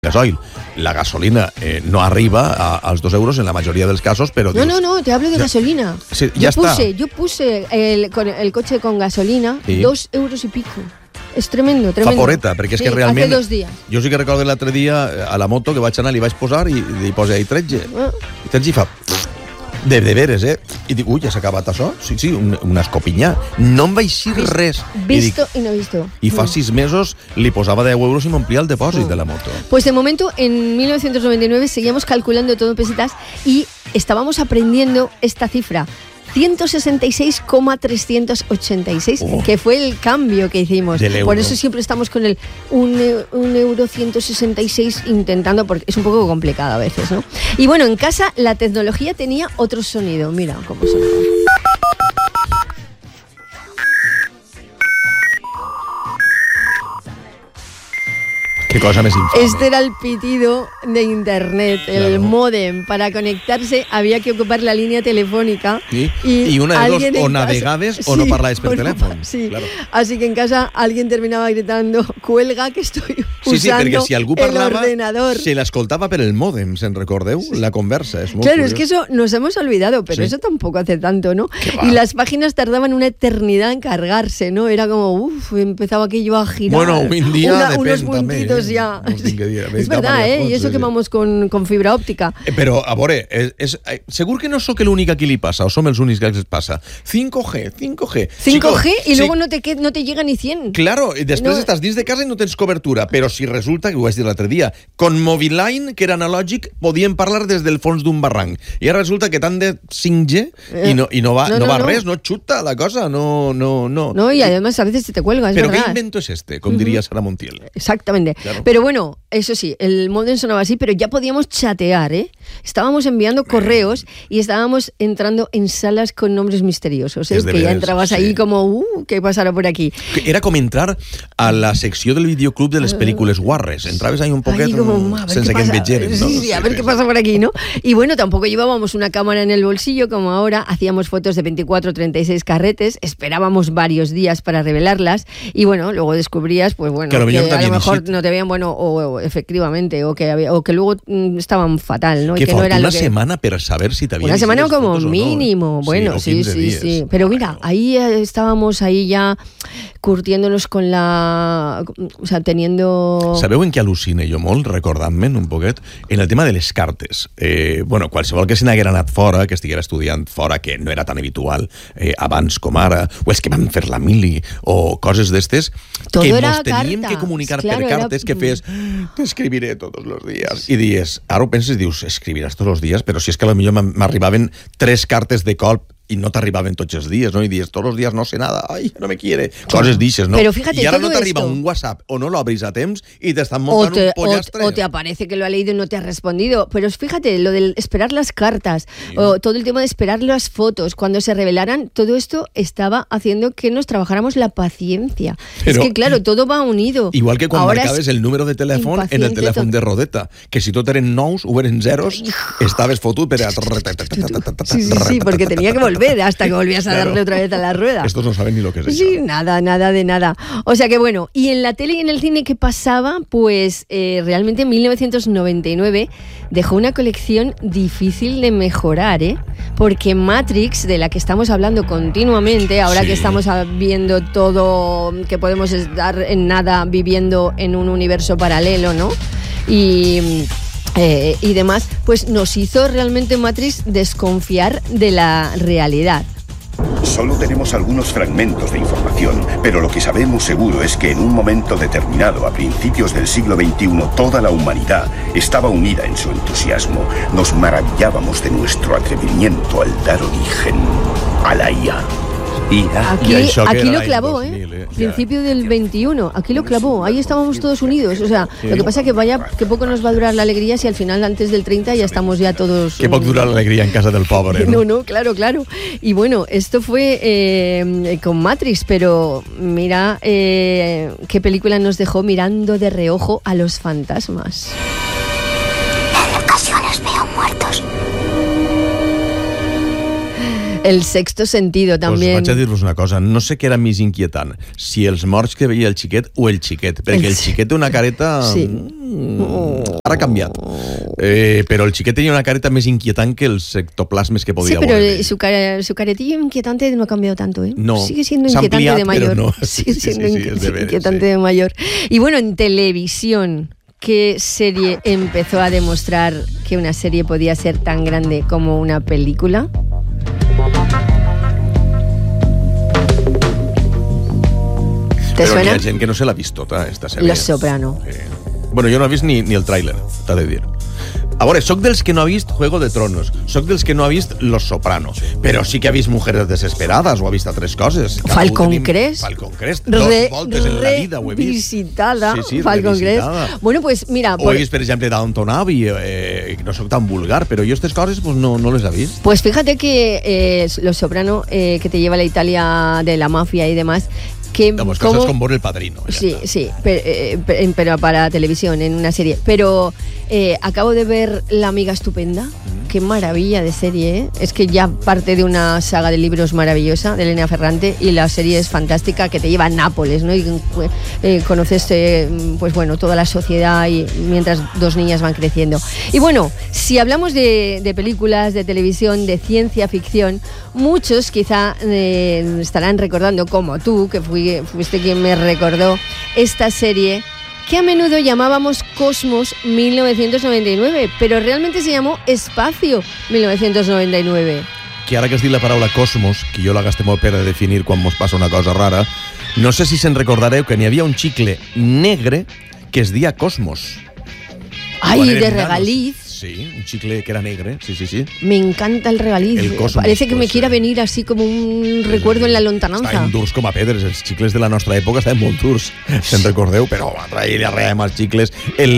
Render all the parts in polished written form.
gasoil. La gasolina no arriba als 2 euros en la mayoría dels casos, però... No, te hablo de gasolina. Sí, yo puse el coche con gasolina, sí. 2 euros y pico. És tremendo. Favoreta, perquè és que realment... Hace 2 días. Jo sí que recordo l'altre dia a la moto que vaig anar, li vaig posar i li posa ahí 13. I 13 i fa... De veres, I dic, ja s'ha acabat això? Sí, una escopinyà. No em va eixir res. Visto y no visto. I fa 6 mesos li posava 10 euros i m'omplia el depòsit de la moto. Pues de momento, en 1999 seguíamos calculando todo en pesetas y estábamos aprendiendo esta cifra. 166,386, que fue el cambio que hicimos. Por eso siempre estamos con el 1,166 intentando, porque es un poco complicado a veces, ¿no? Y bueno, en casa la tecnología tenía otro sonido. Mira cómo sonaba. Qué cosa más infame. Este era el pitido de internet, el módem. Para conectarse había que ocupar la línea telefónica. Y una de dos, o navegaves o no parlaves per teléfono. Sí, claro. Así que en casa alguien terminaba gritando, cuelga que estoy usando perquè si algú parlava, el ordenador. Se l'escoltava per el módem, ¿se'n recordeu? Sí. La conversa, es muy claro, curioso. Es que eso nos hemos olvidado, pero eso tampoco hace tanto, ¿no? Y las páginas tardaban una eternidad en cargarse, ¿no? Era como, empezaba aquello a girar. Bueno, un día unos puntitos ya. Es verdad, y eso que vamos con fibra óptica. Però, a veure, segur que no sóc l'únic a qui li passa, o som els únics que els passa. 5G. 5G y luego no te llega ni 100. Claro, i després estàs dins de casa i no tens cobertura, però si resulta, que ho vaig dir l'altre dia, con Moviline, que era analògic, podíem parlar des del fons d'un barranc. I ara resulta que tant de 5G i no va res, no xuta la cosa, no. No, y además a veces se te cuelga, es verdad. Pero ¿qué invento es este? Como diría Sara Montiel. Exactamente. Claro. Pero bueno, eso sí, el modem sonaba así, pero ya podíamos chatear, Estábamos enviando correos y estábamos entrando en salas con nombres misteriosos, que ya entrabas ahí como, ¿qué pasará por aquí? Era com entrar a la secció del videoclub de les pel·lícules guarres. Entraves ahí un poquet sense que envejeren, ¿no? Sí, a ver qué pasa por aquí, ¿no? Y bueno, tampoco llevábamos una cámara en el bolsillo como ahora, hacíamos fotos de 24 o 36 carretes, esperábamos varios días para revelarlas y bueno, luego descubrías, pues bueno, que a lo mejor no te veían, bueno, o efectivamente, o que luego estaban fatal, ¿no? Que no era una semana para saber si te habían... Una semana como mínimo, no. Bueno, sí. Pero mira, ahí estábamos ahí ya curtiéndonos con la... O sea, teniendo... Sabeu en què al·lucine jo molt, recordant-me'n un poquet? En el tema de les cartes. Bueno, qualsevol que se n'haguera anat fora, que estiguera estudiant fora, que no era tan habitual abans com ara, o és que van fer la mili, o coses d'estes, que ens teníem que comunicar per cartes, que fes, t'escribiré tots els dies. I dius, ara ho penses, dius, escribiràs tots els dies, però si és que potser m'arribaven 3 cartes de colp y no t'arribaven tots els dies, ¿no? Y dices, todos los días no sé nada, ay, no me quiere. Coses dices, ¿no? Pero fíjate, y ahora no t'arriba un WhatsApp o no lo abrís a temps y te están montando un pollastre. O te aparece que lo ha leído y no te ha respondido. Pero fíjate, lo del esperar las cartas, o todo el tema de esperar las fotos, cuando se revelaran, todo esto estaba haciendo que nos trabajáramos la paciencia. Pero, es que claro, todo va unido. Igual que quan marcaves el número de telèfon en el telèfon de rodeta, que si tot eren nous o eren zeros, estaves fotut per... Sí, porque tenía que volver hasta que volvías a darle otra vez a la rueda. Estos no saben ni lo que es eso. Sí, nada de nada. O sea que bueno, y en la tele y en el cine, ¿qué pasaba? Pues realmente en 1999 dejó una colección difícil de mejorar, porque Matrix, de la que estamos hablando continuamente, ahora que estamos viendo todo, que podemos estar en nada viviendo en un universo paralelo, ¿no? Y demás, pues nos hizo realmente Matrix desconfiar de la realidad. Solo tenemos algunos fragmentos de información, pero lo que sabemos seguro es que en un momento determinado, a principios del siglo XXI, toda la humanidad estaba unida en su entusiasmo. Nos maravillábamos de nuestro atrevimiento al dar origen a la IA. Aquí lo clavó, principio del 21, aquí lo clavó, ahí estábamos todos unidos, o sea, lo que pasa que que poco nos va a durar la alegría si al final antes del 30 ya estamos ya todos... Que poc dura la alegría en casa del pobre, ¿no? No, claro. Y bueno, esto fue con Matrix, pero mira qué película nos dejó mirando de reojo a los fantasmas. En ocasiones veo muertos. El sexto sentido també. Pues vaig a dir-vos una cosa, no sé què era més inquietant, si els morts que veia el xiquet o el xiquet, perquè el xiquet té una careta... Sí. Ara ha canviat. Però el xiquet tenia una careta més inquietant que els ectoplasmes que podia pero veure. su caretillo inquietante no ha cambiado tanto, ¿eh? No, sigue siendo s'ha inquietante ampliat, de mayor. però no. Sigue siendo Sí, és de veres, inquietante sí. de mayor. Y bueno, en televisión, ¿qué serie empezó a demostrar que una serie podía ser tan grande como una película? ¿Te Però suena? hi ha gent que no se l'ha vist tota, esta sèrie. Los Soprano. Bueno, jo no he vist ni el tràiler, t'ha de dir. A veure, soc dels que no ha vist Juego de Tronos, soc dels que no ha vist Los Soprano, però sí que ha vist Mujeres Desesperadas o ha vist altres coses. Falcon Crest. Falcon Crest, dos voltes en la vida ho he vist. Revisitada, Sí, Falcon Crest. revisitada. Bueno, pues mira... O he vist, per exemple, Downton Abbey, no soc tan vulgar, però jo aquestes coses pues, no les he vist. Pues fíjate que Los Soprano, que te lleva a la Italia de la mafia y demás, que No, pues coses com veure El Padrino. Ja sí, està. sí, pero para televisión, en una serie. Pero acabo de ver La Amiga Estupenda. Qué maravilla de serie, ¿eh? Es que ya parte de una saga de libros maravillosa de Elena Ferrante y la serie es fantástica, que te lleva a Nápoles, ¿no? Y conoces, pues bueno, toda la sociedad y mientras dos niñas van creciendo. Y bueno, si hablamos de películas, de televisión, de ciencia ficción, muchos quizá estarán recordando, como tú, que fuiste quien me recordó esta serie que a menudo llamábamos Cosmos 1999, pero realmente se llamó Espacio 1999. Que ara que has dit la paraula cosmos, que jo la gasté molt per definir quan mos passa una cosa rara, no sé si se'n recordareu que n'hi havia un xicle negre que es deia Cosmos. Ay, Quan de érem nanos. regaliz. Sí, un chicle que era negre, sí. Me encanta el regaliz. El Cosmos, Parece que me pues, quiera venir así como un recuerdo en la lontananza. Estaven durs com a pedres, els xicles de la nostra època estaven molt durs, se'n recordeu? Però traia amb els xicles.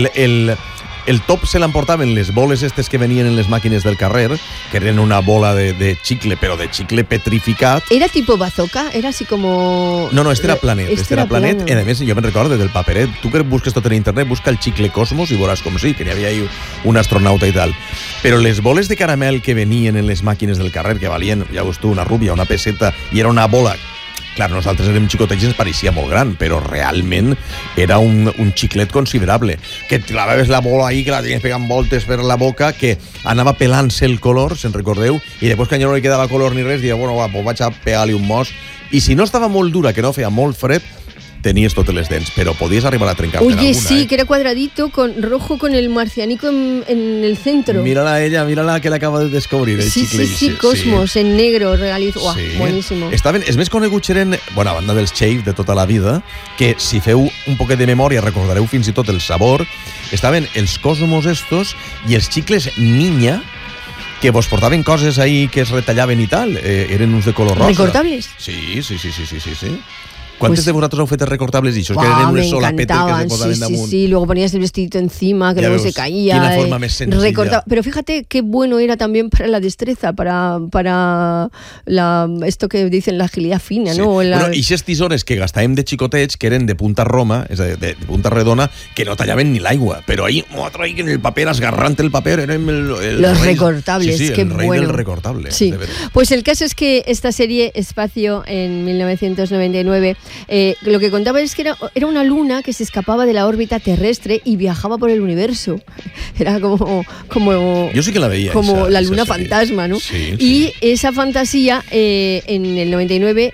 El top se l'emportaven les boles estes que venien en les màquines del carrer, que eren una bola de xicle, però de xicle petrificat. ¿Era tipo bazooka? ¿Era así como...? No, este era Planet. Este era Planet. I a més, jo me'n recordo del paperet. Tu que busques tot en internet, busca el xicle Cosmos i veuràs com sí, que n'hi havia ahí un astronauta i tal. Però les boles de caramel que venien en les màquines del carrer, que valien, ja veus tu, una rúbia, una peseta, i era una bola... Clar, nosaltres érem xicotets i ens pareixia molt gran, però realment era un xiclet considerable. Que et clavaves la bola ahí, que la tenies pegant voltes per la boca, que anava pelant-se el color, se'n recordeu? I després que ja no li quedava color ni res, deia, bueno, va, pues vaig a pegar-li un mos. I si no estava molt dura, que no feia molt fred, tenies totes les dents, però podies arribar a trencar-te en alguna. Oye, sí, que era cuadradito, con rojo con el marcianico en el centro. Mírala a ella, mírala que l'acaba de descobrir, el xicle. Sí, Cosmos, en negro, regaliz. Uah, Sí. buenísimo. Estaven, els més coneguts eren, bueno, a banda dels Shave de tota la vida, que si feu un poquet de memòria recordareu fins i tot el sabor, estaven els Cosmos estos i els xicles Niña, que vos portaven coses ahí que es retallaven i tal, eren uns de color rosa. ¿Recortables? Sí. ¿Quantes de vosaltres heu fet recortables i això? Que eren unes solapetes que se posaven damunt. Sí, luego ponías el vestidito encima, que Ya luego veus, se caía. quina forma més senzilla. Pero fíjate qué bueno era también para la destreza, para esto que dicen la agilidad fina, Sí. ¿no? Bueno, i aquestes tisores que gastàvem de xicotets, que eren de punta roma, és a dir, de punta redona, que no tallaven ni l'aigua, però ahí, en el paper, esgarrant el paper, eren los recortables, sí, qué el rey bueno. del recortable. Sí. de veres. Pues el caso es que esta serie Espacio en 1999, lo que contaba es que era una luna que se escapaba de la órbita terrestre y viajaba por el universo. Era como Yo sí que la veía. como esa- la esa luna serie. fantasma, ¿no? Sí, Y esa fantasía en el 99,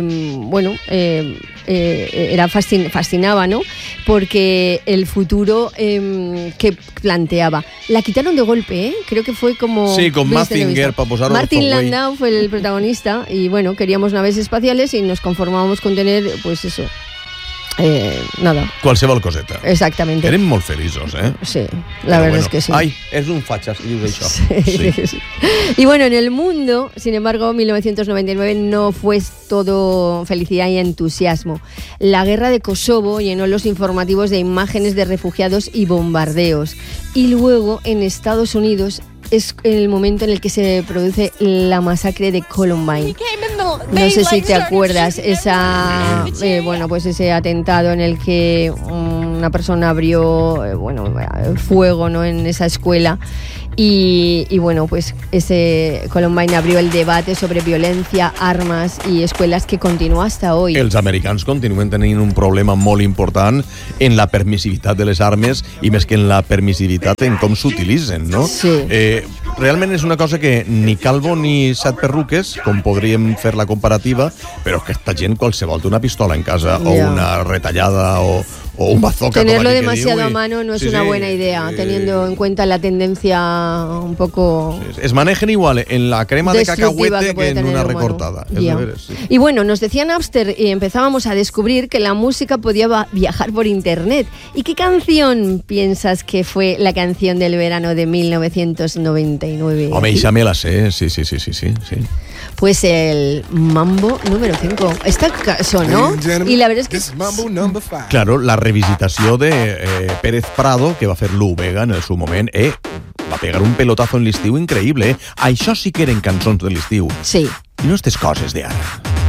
fascinaba, ¿no? Porque el futuro que planteaba. La quitaron de golpe, ¿eh? Creo que fue como... Sí, con ¿ves Mazinger, televisión? para posar Martin Orthoway. Landau fue el protagonista y bueno, queríamos naves espaciales y nos conformábamos con tener, pues eso, nada, Qualsevol coseta. exactamente. Eren molt feliços, eh? Sí, la verdad es que sí. Ai, és un fatxa, si dius això. Sí. Y bueno, en el mundo, sin embargo, 1999 no fue todo felicidad y entusiasmo. La guerra de Kosovo llenó los informativos de imágenes de refugiados y bombardeos. Y luego, en Estados Unidos, es el momento en el que se produce la masacre de Columbine. No sé si te acuerdas, pues ese atentado en el que una persona abrió fuego, ¿no?, en esa escuela Y bueno, pues ese Columbine abrió el debate sobre violencia, armes i escueles que continua hasta hoy. Els americans continuen tenint un problema molt important en la permissivitat de les armes i més que en la permissivitat en com s'utilitzen, no? Sí. Realment és una cosa que ni calvo ni set perruques, com podríem fer la comparativa, però aquesta gent qualsevol té una pistola en casa o una retallada o un bazooka. Tenerlo demasiado a mano no es una buena idea, teniendo en cuenta la tendencia un poco... Es manejen igual en la crema de cacahuete que en una recortada. Y bueno, nos decía Napster y empezábamos a descubrir que la música podía viajar por internet. ¿Y qué canción piensas que fue la canción del verano de 1999? Home, esa me la sé, sí. Pues el Mambo número 5. Esta sonó y la verdad es que... Claro, la revisitació de Pérez Prado, que va fer Lou Bega en el seu moment, va pegar un pelotazo en l'estiu increïble. Això sí que eren cançons de l'estiu. Sí. I no estes coses d'ara.